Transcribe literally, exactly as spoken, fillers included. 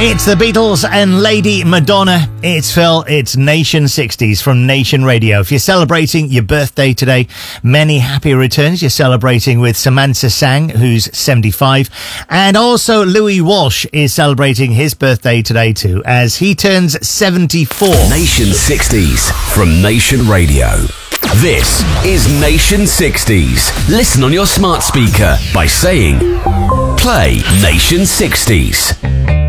It's the Beatles and Lady Madonna. It's Phil. It's Nation sixties from Nation Radio. If you're celebrating your birthday today, many happy returns. You're celebrating with Samantha Sang, who's seventy-five. And also Louis Walsh is celebrating his birthday today too, as he turns seventy-four. Nation sixties from Nation Radio. This is Nation sixties. Listen on your smart speaker by saying, play Nation sixties.